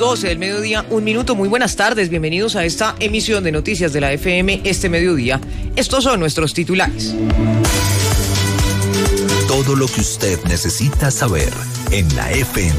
12 del mediodía, 1 minuto. Muy buenas tardes, bienvenidos a esta emisión de noticias de la FM este mediodía. Estos son nuestros titulares. Todo lo que usted necesita saber en la FM.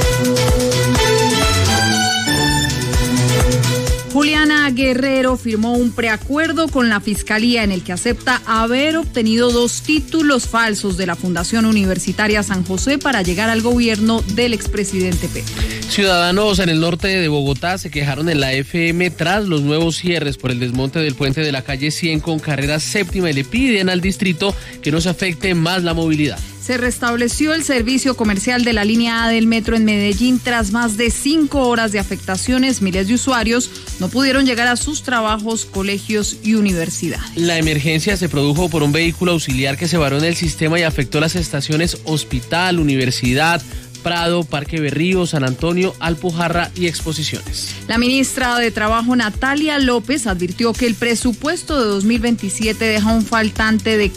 Juliana Guerrero firmó un preacuerdo con la Fiscalía en el que acepta haber obtenido 2 títulos falsos de la Fundación Universitaria San José para llegar al gobierno del expresidente Petro. Ciudadanos en el norte de Bogotá se quejaron en la FM tras los nuevos cierres por el desmonte del puente de la calle 100 con carrera séptima y le piden al distrito que no se afecte más la movilidad. Se restableció el servicio comercial de la línea A del metro en Medellín tras más de 5 horas de afectaciones. Miles de usuarios no pudieron llegar a sus trabajos, colegios y universidades. La emergencia se produjo por un vehículo auxiliar que se varó en el sistema y afectó las estaciones Hospital, Universidad, Prado, Parque Berrío, San Antonio, Alpujarra y Exposiciones. La ministra de Trabajo, Natalia López, advirtió que el presupuesto de 2027 deja un faltante de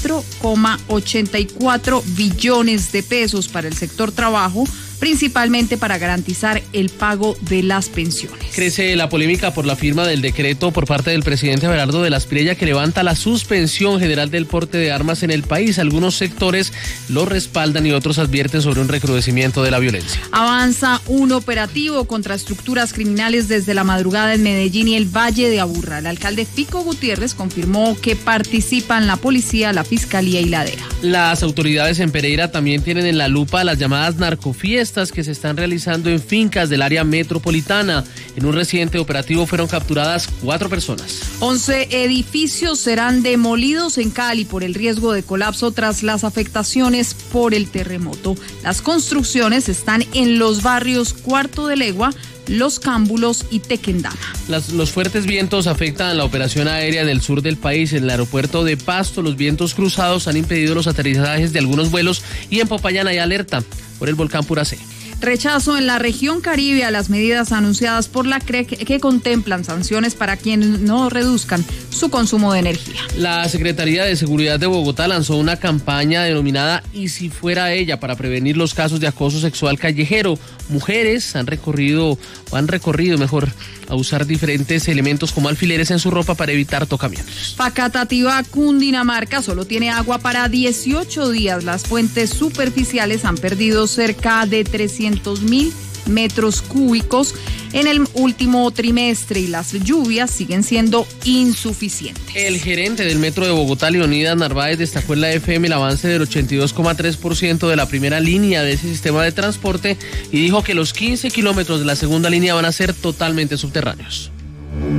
4,84 billones de pesos para el sector trabajo, principalmente para garantizar el pago de las pensiones. Crece la polémica por la firma del decreto por parte del presidente Abelardo de la Espriella que levanta la suspensión general del porte de armas en el país. Algunos sectores lo respaldan y otros advierten sobre un recrudecimiento de la violencia. Avanza un operativo contra estructuras criminales desde la madrugada en Medellín y el Valle de Aburrá. El alcalde Fico Gutiérrez confirmó que participan la policía, la fiscalía y la DEA. Las autoridades en Pereira también tienen en la lupa las llamadas narcofiestas que se están realizando en fincas del área metropolitana. En un reciente operativo fueron capturadas 4 personas. 11 edificios serán demolidos en Cali por el riesgo de colapso tras las afectaciones por el terremoto. Las construcciones están en los barrios Cuarto de Legua, Los Cámbulos y Tequendama. Los fuertes vientos afectan la operación aérea en el sur del país. En el aeropuerto de Pasto, los vientos cruzados han impedido los aterrizajes de algunos vuelos y en Popayán hay alerta por el volcán Puracé. Rechazo en la región Caribe a las medidas anunciadas por la CREC que contemplan sanciones para quienes no reduzcan su consumo de energía. La Secretaría de Seguridad de Bogotá lanzó una campaña denominada Y si fuera ella para prevenir los casos de acoso sexual callejero. Mujeres han recorrido a usar diferentes elementos como alfileres en su ropa para evitar tocamientos. Facatativá, Cundinamarca, solo tiene agua para 18 días. Las fuentes superficiales han perdido cerca de 300.000 metros cúbicos en el último trimestre y las lluvias siguen siendo insuficientes. El gerente del Metro de Bogotá, Leonidas Narváez, destacó en la FM el avance del 82,3% de la primera línea de ese sistema de transporte y dijo que los 15 kilómetros de la segunda línea van a ser totalmente subterráneos.